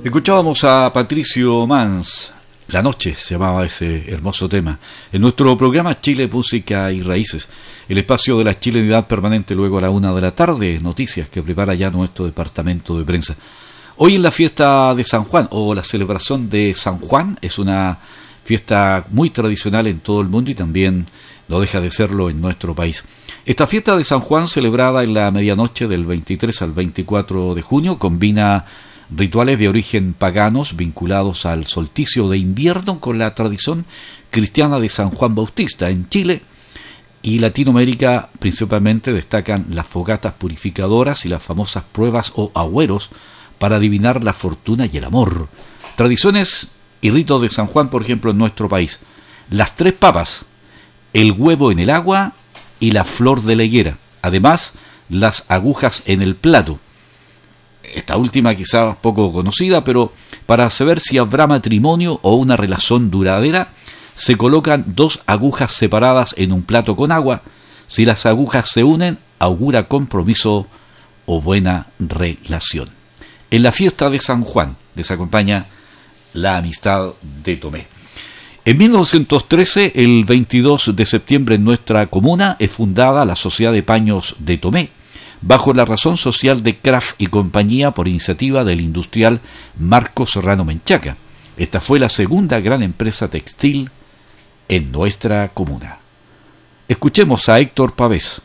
Escuchábamos a Patricio Mans, La Noche se llamaba ese hermoso tema, en nuestro programa Chile, Música y Raíces, el espacio de la chilenidad permanente luego a la 1 de la tarde, noticias que prepara ya nuestro departamento de prensa. Hoy en la fiesta de San Juan, o la celebración de San Juan, es una fiesta muy tradicional en todo el mundo y también no deja de serlo en nuestro país. Esta fiesta de San Juan, celebrada en la medianoche del 23 al 24 de junio, combina rituales de origen paganos vinculados al solsticio de invierno con la tradición cristiana de San Juan Bautista. En Chile y Latinoamérica principalmente destacan las fogatas purificadoras y las famosas pruebas o agüeros para adivinar la fortuna y el amor. Tradiciones y ritos de San Juan, por ejemplo, en nuestro país: las 3 papas, el huevo en el agua y la flor de la higuera. Además, las agujas en el plato. Esta última quizás poco conocida, pero para saber si habrá matrimonio o una relación duradera, se colocan 2 agujas separadas en un plato con agua. Si las agujas se unen, augura compromiso o buena relación. En la fiesta de San Juan les acompaña la amistad de Tomé. En 1913, el 22 de septiembre, en nuestra comuna es fundada la Sociedad de Paños de Tomé, bajo la razón social de Kraft y compañía, por iniciativa del industrial Marco Serrano Menchaca. Esta fue la segunda gran empresa textil en nuestra comuna. Escuchemos a Héctor Pavés.